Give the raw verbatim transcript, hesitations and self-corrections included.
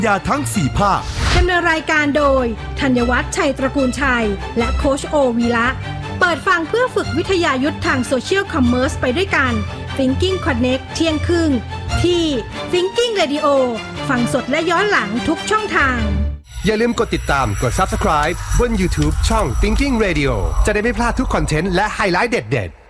ยาทั้งสี่ภาคดำเนินรายการโดยธัญวัฒน์ชัยตระกูลชัยและโค้ชโอวีระเปิดฟังเพื่อฝึกวิทยายุทธทางโซเชียลคอมเมอร์สไปด้วยกัน Thinking Connect เที่ยงครึ่งที่ Thinking Radio ฟังสดและย้อนหลังทุกช่องทางอย่าลืมกดติดตามกด Subscribe บน YouTube ช่อง Thinking Radio จะได้ไม่พลาดทุกคอนเทนต์และไฮไลท์เด็ดๆ